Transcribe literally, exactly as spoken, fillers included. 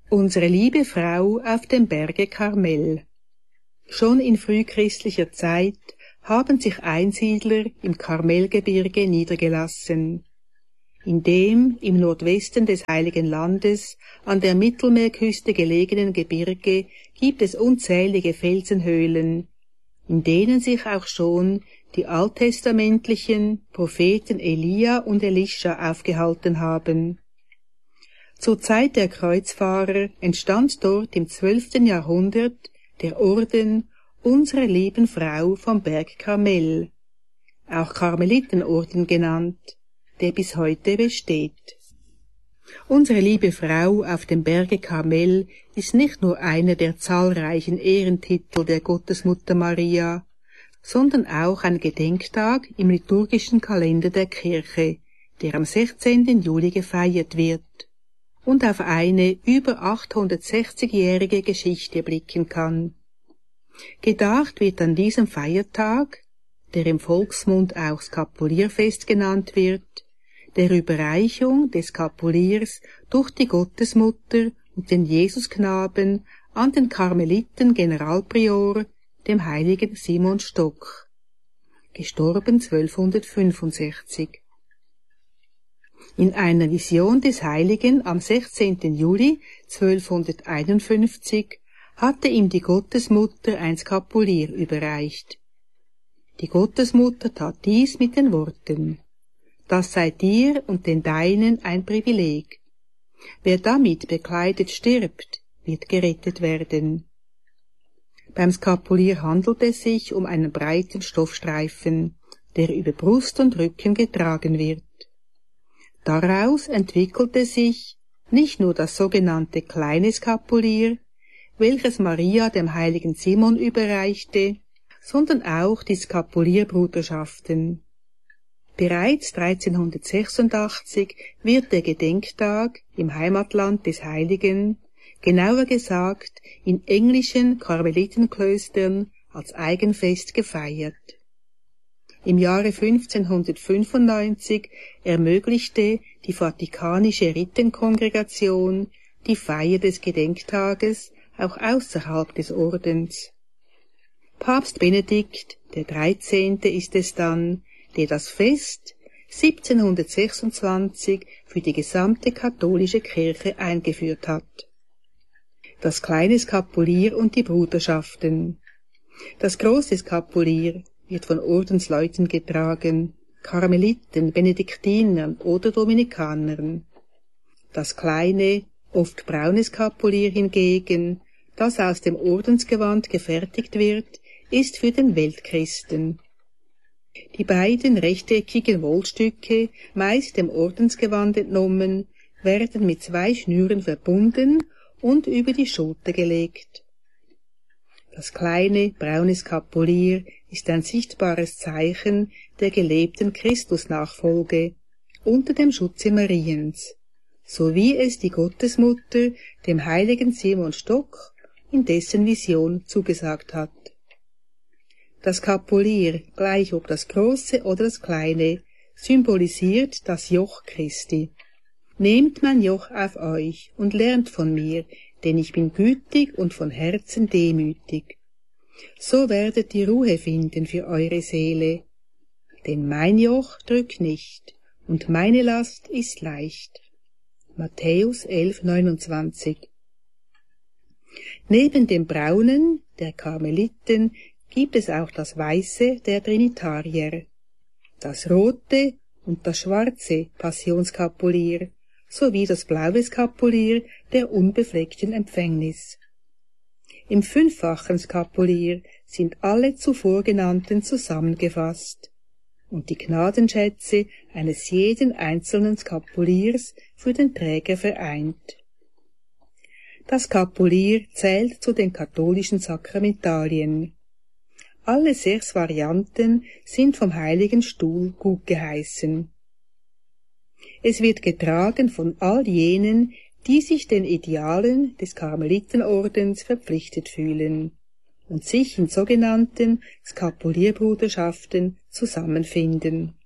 Unsere liebe Frau auf dem Berge Karmel. Schon in frühchristlicher Zeit haben sich Einsiedler im Karmelgebirge niedergelassen. In dem im Nordwesten des Heiligen Landes an der Mittelmeerküste gelegenen Gebirge gibt es unzählige Felsenhöhlen, in denen sich auch schon die alttestamentlichen Propheten Elia und Elisha aufgehalten haben. Zur Zeit der Kreuzfahrer entstand dort im zwölften Jahrhundert der Orden Unserer lieben Frau vom Berg Karmel, auch Karmelitenorden genannt, der bis heute besteht. Unsere liebe Frau auf dem Berge Karmel ist nicht nur einer der zahlreichen Ehrentitel der Gottesmutter Maria, sondern auch ein Gedenktag im liturgischen Kalender der Kirche, der am sechzehnten Juli gefeiert wird und auf eine über achthundertsechzigjährige Geschichte blicken kann. Gedacht wird an diesem Feiertag, der im Volksmund auch Skapulierfest genannt wird, der Überreichung des Skapuliers durch die Gottesmutter und den Jesusknaben an den Karmeliten Generalprior, dem heiligen Simon Stock, gestorben zwölfhundertfünfundsechzig. In einer Vision des Heiligen am sechzehnten Juli zwölfhunderteinundfünfzig hatte ihm die Gottesmutter ein Skapulier überreicht. Die Gottesmutter tat dies mit den Worten: Das sei dir und den Deinen ein Privileg. Wer damit bekleidet stirbt, wird gerettet werden. Beim Skapulier handelt es sich um einen breiten Stoffstreifen, der über Brust und Rücken getragen wird. Daraus entwickelte sich nicht nur das sogenannte kleine Skapulier, welches Maria dem heiligen Simon überreichte, sondern auch die Skapulierbruderschaften. Bereits dreizehnhundertsechsundachtzig wird der Gedenktag im Heimatland des Heiligen, genauer gesagt in englischen Karmelitenklöstern, als Eigenfest gefeiert. Im Jahre fünfzehnhundertfünfundneunzig ermöglichte die Vatikanische Rittenkongregation die Feier des Gedenktages auch außerhalb des Ordens. Papst Benedikt der dreizehnte ist es dann, der das Fest siebzehnhundertsechsundzwanzig für die gesamte katholische Kirche eingeführt hat. Das kleine Skapulier und die Bruderschaften. Das große Skapulier wird von Ordensleuten getragen, Karmeliten, Benediktinern oder Dominikanern. Das kleine, oft braune Skapulier hingegen, das aus dem Ordensgewand gefertigt wird, ist für den Weltchristen. Die beiden rechteckigen Wollstücke, meist dem Ordensgewand entnommen, werden mit zwei Schnüren verbunden und über die Schulter gelegt. Das kleine, braune Skapulier ist ein sichtbares Zeichen der gelebten Christusnachfolge unter dem Schutze Mariens, so wie es die Gottesmutter dem heiligen Simon Stock in dessen Vision zugesagt hat. Das Skapulier, gleich ob das große oder das kleine, symbolisiert das Joch Christi. Nehmt mein Joch auf euch und lernt von mir, denn ich bin gütig und von Herzen demütig. So werdet ihr Ruhe finden für eure Seele. Denn mein Joch drückt nicht und meine Last ist leicht. Matthäus elf neunundzwanzig. Neben dem braunen, der Karmeliten, gibt es auch das weiße der Trinitarier, das rote und das schwarze Passionskapulier sowie das blaue Skapulier der unbefleckten Empfängnis. Im fünffachen Skapulier sind alle zuvor genannten zusammengefasst und die Gnadenschätze eines jeden einzelnen Skapuliers für den Träger vereint. Das Skapulier zählt zu den katholischen Sakramentalien. Alle sechs Varianten sind vom Heiligen Stuhl gutgeheißen. Es wird getragen von all jenen, die sich den Idealen des Karmelitenordens verpflichtet fühlen und sich in sogenannten Skapulierbruderschaften zusammenfinden.